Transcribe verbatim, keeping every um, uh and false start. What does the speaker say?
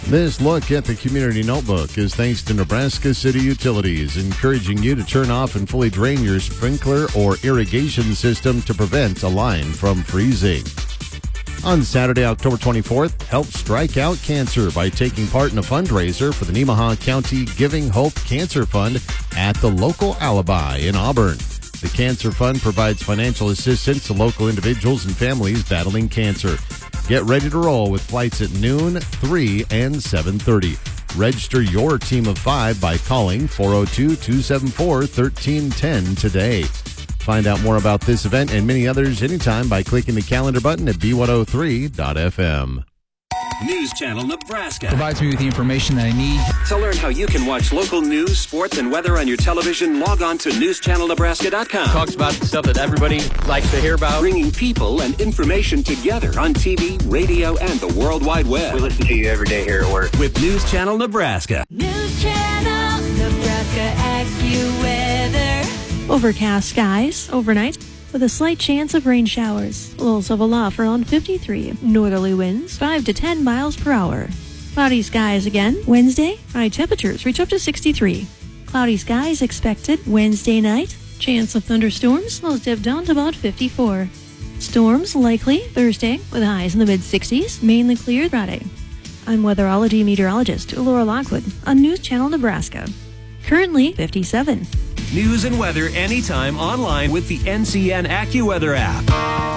This look at the Community Notebook is thanks to Nebraska City Utilities, encouraging you to turn off and fully drain your sprinkler or irrigation system to prevent a line from freezing. On Saturday, October twenty-fourth, help strike out cancer by taking part in a fundraiser for the Nemaha County Giving Hope Cancer Fund at the local Alibi in Auburn. The Cancer Fund provides financial assistance to local individuals and families battling cancer. Get ready to roll with flights at noon, three, and seven thirty. Register your team of five by calling four oh two, two seven four, one three one zero today. Find out more about this event and many others anytime by clicking the calendar button at b one oh three dot f m. News Channel Nebraska provides me with the information that I need. To learn how you can watch local news, sports, and weather on your television, log on to news channel nebraska dot com. Talks about the stuff that everybody likes to hear about. Bringing people and information together on T V, radio, and the World Wide Web. We listen to you every day here at work. With News Channel Nebraska. News Channel Nebraska AccuWeather. Overcast skies overnight, with a slight chance of rain showers. Lows of aloft around fifty-three. Northerly winds five to ten miles per hour. Cloudy skies again Wednesday. High temperatures reach up to sixty-three. Cloudy skies expected Wednesday night. Chance of thunderstorms. Lows dip down to about fifty-four. Storms likely Thursday with highs in the mid-sixties. Mainly clear Friday. I'm weatherology meteorologist Laura Lockwood on News Channel Nebraska. Currently fifty-seven. News and weather anytime online with the N C N AccuWeather app.